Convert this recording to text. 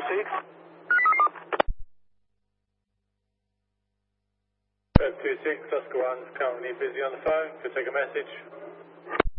26, Oscar 1's currently busy on the phone. Could take a message.